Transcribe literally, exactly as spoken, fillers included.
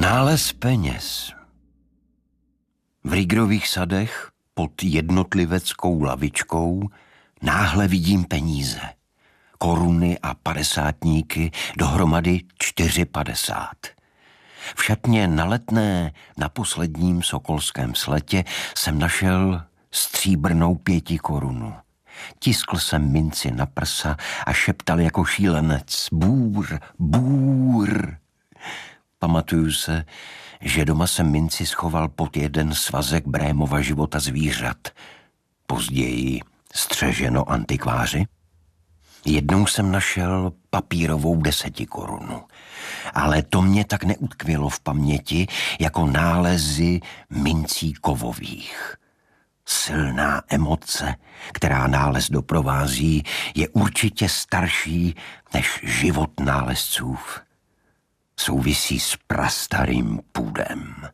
Nález peněz. V Rigrových sadech pod jednotliveckou lavičkou náhle vidím peníze. Koruny a padesátníky, dohromady čtyři padesát. V šatně na Letné na posledním sokolském sletě jsem našel stříbrnou pěti korunu. Tiskl jsem minci na prsa a šeptal jako šílenec: bůr, bůr. Pamatuju se, že doma jsem minci schoval pod jeden svazek Brémova Života zvířat, později střeženo antikváři. Jednou jsem našel papírovou desetikorunu, ale to mě tak neutkvělo v paměti jako nálezy mincí kovových. Silná emoce, která nález doprovází, je určitě starší než život nálezců. Souvisí s prastarým půdem.